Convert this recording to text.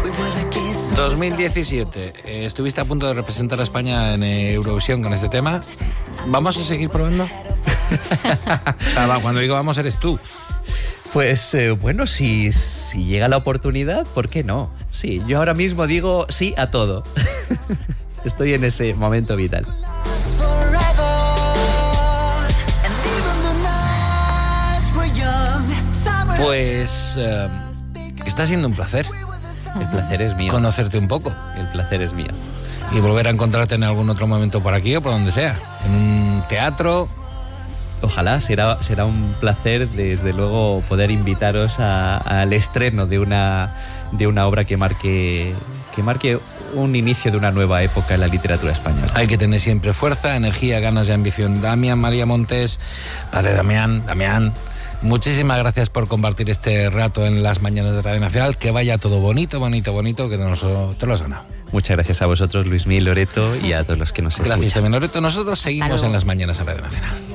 2017, estuviste a punto de representar a España en Eurovisión con este tema. ¿Vamos a seguir probando? O sea, cuando digo vamos, eres tú. Pues bueno, si llega la oportunidad, ¿por qué no? Sí, yo ahora mismo digo sí a todo. Estoy en ese momento vital. Pues está siendo un placer. El placer es mío. Conocerte un poco. El placer es mío. Y volver a encontrarte en algún otro momento por aquí o por donde sea. En un teatro. Ojalá, será un placer, desde luego, poder invitaros al estreno de una obra que marque un inicio de una nueva época en la literatura española. Hay que tener siempre fuerza, energía, ganas y ambición. Damián María Montes, padre Damián, muchísimas gracias por compartir este rato en las mañanas de Radio Nacional. Que vaya todo bonito, que te lo has ganado. Muchas gracias a vosotros, Luismi, Loreto, y a todos los que nos escuchan. Gracias también, Loreto. Nosotros seguimos en las mañanas de Radio Nacional.